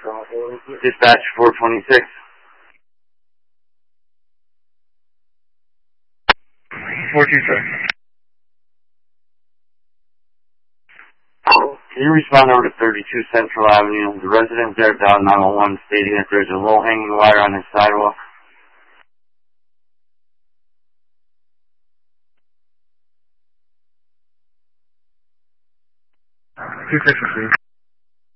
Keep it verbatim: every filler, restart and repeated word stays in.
Dispatch four twenty-six. four two six. Can you respond over to thirty-two Central Avenue? The resident there dialed nine one one stating that there's a low-hanging wire on his sidewalk. two six, please.